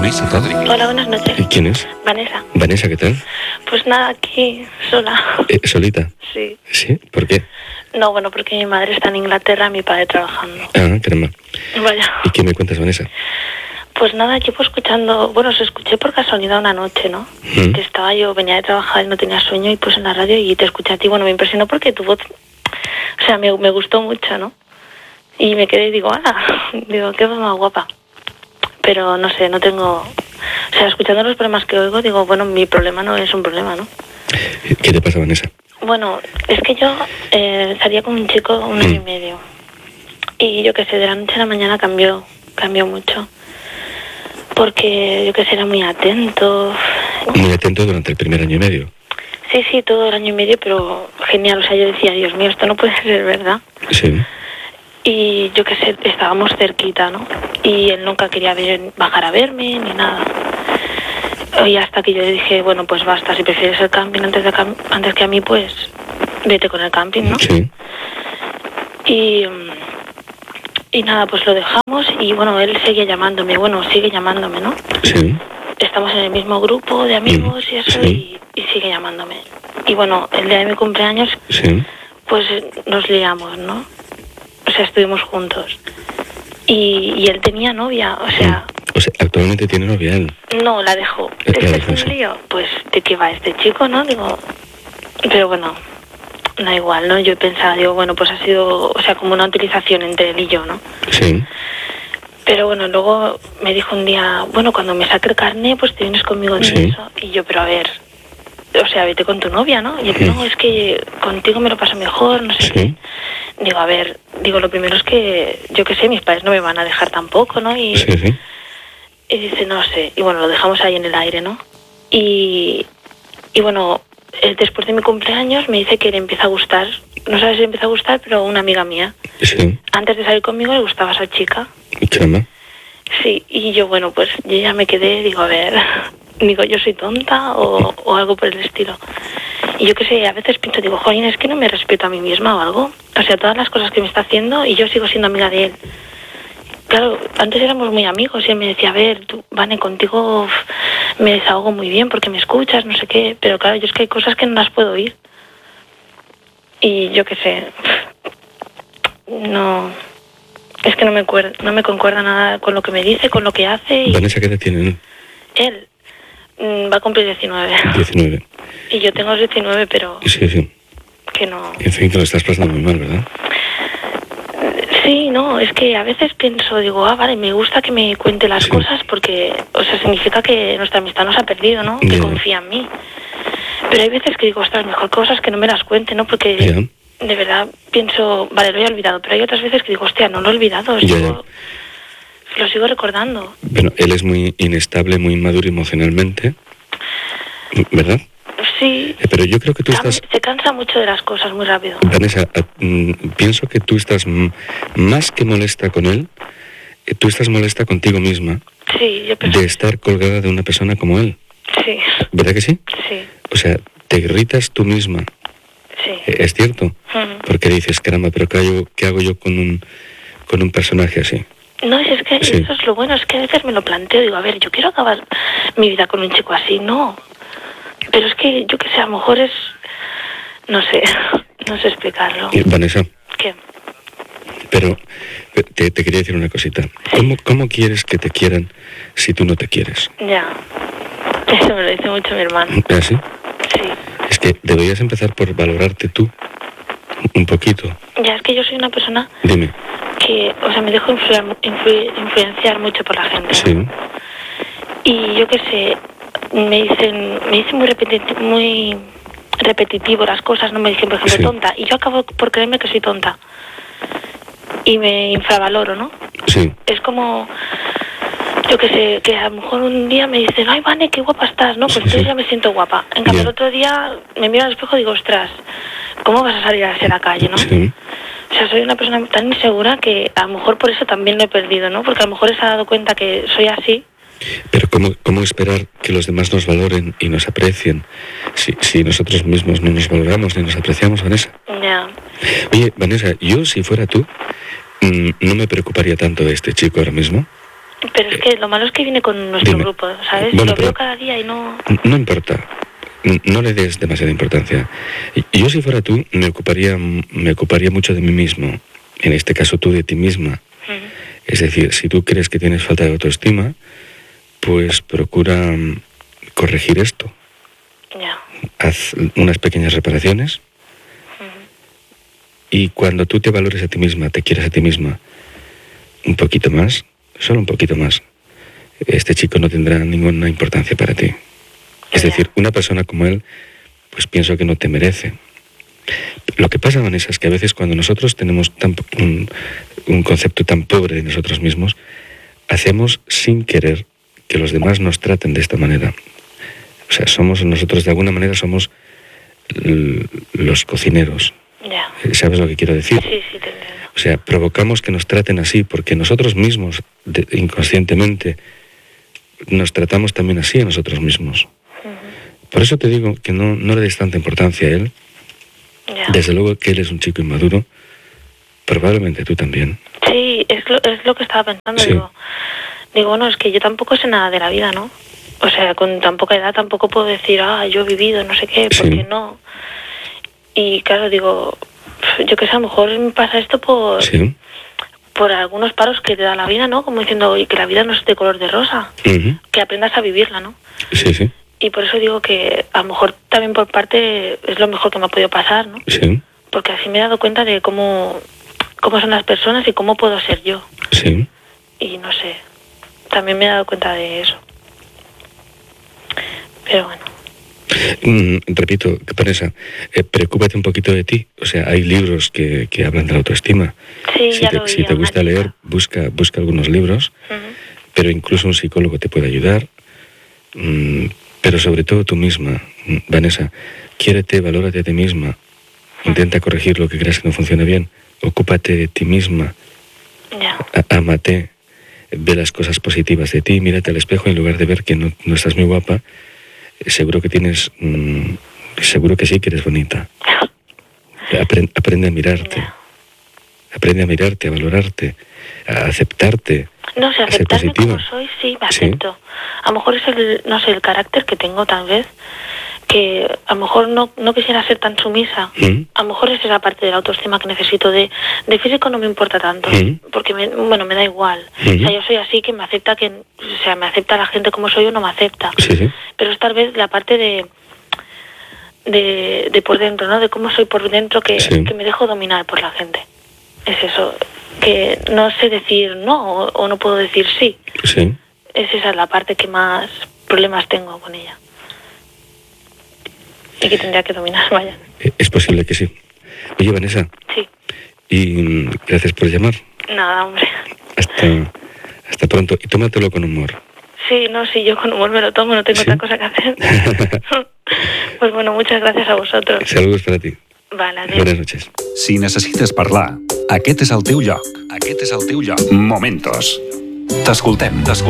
Luis y Rodri. Hola, buenas noches. ¿Quién es? Vanessa. Vanessa, ¿qué tal? Pues nada, aquí, sola. ¿Solita? Sí. ¿Sí? ¿Por qué? No, bueno, porque mi madre está en Inglaterra y mi padre trabajando. Ah, caramba. Vaya. ¿Y qué me cuentas, Vanessa? Pues nada, llevo escuchando, bueno, os escuché por casualidad una noche, ¿no? Que estaba yo, venía de trabajar y no tenía sueño y pues en la radio y te escuché a ti. Bueno, me impresionó porque tu voz, o sea, me gustó mucho, ¿no? Y me quedé y digo, digo, qué voz más guapa. Pero no sé, no tengo... O sea, escuchando los problemas que oigo, digo, bueno, mi problema no es un problema, ¿no? ¿Qué te pasa, Vanessa? Bueno, es que yo salía con un chico 1 año y medio. Y yo qué sé, de la noche a la mañana cambió mucho. Porque, yo qué sé, era muy atento. Muy atento durante el primer año y medio. Sí, todo el año y medio, pero genial. O sea, yo decía, Dios mío, esto no puede ser verdad. Sí. Y yo qué sé, estábamos cerquita, ¿no? Y él nunca quería bajar a verme ni nada. Y hasta que yo le dije, bueno, pues basta, si prefieres el camping antes que a mí, pues vete con el camping, ¿no? Sí. Y nada, pues lo dejamos y bueno, él sigue llamándome, ¿no? Sí. Estamos en el mismo grupo de amigos y eso, Sí. y sigue llamándome. Y bueno, el día de mi cumpleaños, Sí. pues nos liamos, ¿no? O sea, estuvimos juntos. Y él tenía novia, o sea... O sea, actualmente tiene novia él. No, la dejó. La ¿Este dejó, es sí. un lío? Pues, ¿de qué va este chico, no? Digo... Pero bueno, da igual, ¿no? Yo pensaba, digo, bueno, pues ha sido, o sea, como una utilización entre él y yo, ¿no? Sí. Pero bueno, luego me dijo un día, bueno, cuando me saque el carné, pues te vienes conmigo de Sí. eso. Y yo, pero a ver, o sea, vete con tu novia, ¿no? Y él, no, es que contigo me lo paso mejor, no sé Sí. qué. Digo, a ver, lo primero es que, yo qué sé, mis padres no me van a dejar tampoco, ¿no? Y Sí. dice, no sé. Y bueno, lo dejamos ahí en el aire, ¿no? Y bueno, después de mi cumpleaños me dice que le empieza a gustar, no sabes si le empieza a gustar, pero una amiga mía. Sí. Antes de salir conmigo le gustaba a esa chica. Caramba. Sí, y yo, bueno, pues yo ya me quedé, digo, a ver, digo, yo soy tonta o algo por el estilo. Y yo qué sé, a veces pienso, digo, jolín, es que no me respeto a mí misma o algo. O sea, todas las cosas que me está haciendo y yo sigo siendo amiga de él. Claro, antes éramos muy amigos y él me decía, a ver, tú, Vane, contigo me desahogo muy bien porque me escuchas, no sé qué. Pero claro, yo es que hay cosas que no las puedo oír. Y yo qué sé, no... Es que no me concuerda nada con lo que me dice, con lo que hace. Y Vanessa, ¿qué edad tiene él? él va a cumplir 19. 19. Y yo tengo 19, pero Sí. que no... En fin, que lo estás pasando muy mal, ¿verdad? Sí, no, es que a veces pienso, digo, vale, me gusta que me cuente las cosas porque, o sea, significa que nuestra amistad no se ha perdido, ¿no? Que Ya. confía en mí. Pero hay veces que digo, ostras, mejor cosas que no me las cuente, ¿no? Porque Ya. de verdad pienso, vale, lo he olvidado, pero hay otras veces que digo, hostia, no lo he olvidado, Ya. lo sigo recordando. Bueno, él es muy inestable, muy inmaduro emocionalmente, ¿verdad? Sí. Pero yo creo que tú estás... Se cansa mucho de las cosas muy rápido. Vanessa, pienso que tú estás más que molesta con él, tú estás molesta contigo misma Sí, yo pienso. de estar colgada de una persona como él. Sí, ¿Verdad que sí? sí, O sea, te irritas tú misma. sí. Es cierto. Ujú. Porque dices, caramba, pero ¿qué hago yo con un personaje así? No, es que Sí. eso es lo bueno, es que a veces me lo planteo, digo, a ver, yo quiero acabar mi vida con un chico así, no. Pero es que, yo qué sé, a lo mejor es... No sé explicarlo. Vanessa, ¿Qué? pero te quería decir una cosita. ¿Cómo quieres que te quieran si tú no te quieres? Ya. Eso me lo dice mucho mi hermano. ¿Ah, sí? Sí. Es que deberías empezar por valorarte tú un poquito. Ya, es que yo soy una persona Dime. que, o sea, me dejo influenciar mucho por la gente. Sí. Y yo qué sé, me dicen muy repetitivo las cosas, no me dicen, por ejemplo, Sí. tonta. Y yo acabo por creerme que soy tonta. Y me infravaloro, ¿no? Sí. Es como, yo qué sé, que a lo mejor un día me dicen, ay, Vane, qué guapa estás, ¿no? Pues Sí, entonces sí. ya me siento guapa. En cambio, Ya. el otro día me miro al espejo y digo, ostras, ¿cómo vas a salir hacia la calle, no? Sí. O sea, soy una persona tan insegura que a lo mejor por eso también lo he perdido, ¿no? Porque a lo mejor se ha dado cuenta que soy así. Pero ¿cómo esperar que los demás nos valoren y nos aprecien si nosotros mismos no nos valoramos ni nos apreciamos, Vanessa? Ya. Oye, Vanessa, yo si fuera tú, no me preocuparía tanto de este chico ahora mismo. Pero es que lo malo es que viene con nuestro grupo, ¿sabes? Bueno, lo veo cada día y no... No importa. No le des demasiada importancia. Yo, si fuera tú, me ocuparía mucho de mí mismo. En este caso, tú de ti misma. Es decir, si tú crees que tienes falta de autoestima, pues procura corregir esto. Ya. Haz unas pequeñas reparaciones. Y cuando tú te valores a ti misma, te quieras a ti misma un poquito más, solo un poquito más, este chico no tendrá ninguna importancia para ti. Es decir, una persona como él, pues pienso que no te merece. Lo que pasa, Vanessa, es que a veces cuando nosotros tenemos un concepto tan pobre de nosotros mismos, hacemos sin querer que los demás nos traten de esta manera. O sea, nosotros de alguna manera somos los cocineros. Ya. ¿Sabes lo que quiero decir? Sí, te entiendo. O sea, provocamos que nos traten así porque nosotros mismos, inconscientemente, nos tratamos también así a nosotros mismos. Por eso te digo que no le des tanta importancia a él. Ya. Desde luego que él es un chico inmaduro, probablemente tú también. Sí, es lo que estaba pensando. Sí. Digo, bueno, es que yo tampoco sé nada de la vida, ¿no? O sea, con tan poca edad tampoco puedo decir, yo he vivido no sé qué, porque no. Y claro, digo, yo qué sé, a lo mejor me pasa esto por algunos paros que te da la vida, ¿no? Como diciendo, oye, que la vida no es de color de rosa, que aprendas a vivirla, ¿no? Sí. Y por eso digo que a lo mejor también por parte es lo mejor que me ha podido pasar, ¿no? Sí. Porque así me he dado cuenta de cómo son las personas y cómo puedo ser yo. Sí. Y no sé, también me he dado cuenta de eso. Pero bueno. Repito, Vanessa, preocúpate un poquito de ti. O sea, hay libros que hablan de la autoestima. Sí, Si te gusta leer, busca algunos libros, pero incluso un psicólogo te puede ayudar. Pero sobre todo tú misma, Vanessa, quiérete, valórate a ti misma. Intenta corregir lo que creas que no funciona bien. Ocúpate de ti misma. Ya. Ámate. Ve las cosas positivas de ti. Mírate al espejo y en lugar de ver que no estás muy guapa, seguro que sí que eres bonita. Aprende a mirarte. Aprende a mirarte, a valorarte, a aceptarte. No sé, aceptarme como soy, sí, me acepto. Sí. A lo mejor es el carácter que tengo tal vez, que a lo mejor no quisiera ser tan sumisa. A lo mejor es esa parte de la autoestima que necesito. De físico no me importa tanto, porque me da igual. O sea, yo soy así, que me acepta me acepta la gente como soy o no me acepta. Sí. Pero es tal vez la parte de por dentro, ¿no? De cómo soy por dentro, que me dejo dominar por la gente. Es eso, que no sé decir no o no puedo decir sí. Sí. Es esa la parte que más problemas tengo con ella. Y que tendría que dominar, vaya. Es posible que sí. Oye, Vanessa. Sí. Y gracias por llamar. Nada, hombre. Hasta pronto. Y tómatelo con humor. Sí, yo con humor me lo tomo, no tengo otra cosa que hacer. Pues bueno, muchas gracias a vosotros. Saludos para ti. Vale, adéu. Buenas noches. Si necessites parlar, aquest és el teu lloc. Aquest és el teu lloc. Momentos. T'escoltem.